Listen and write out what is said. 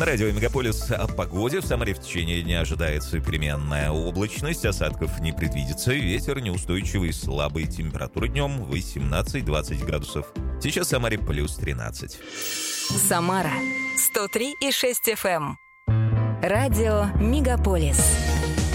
На радио «Мегаполис» о погоде. В Самаре в течение дня ожидается переменная облачность. Осадков не предвидится. Ветер неустойчивый, слабый. Температура днем 18-20 градусов. Сейчас в Самаре плюс 13. Самара 103,6 FM. Радио «Мегаполис».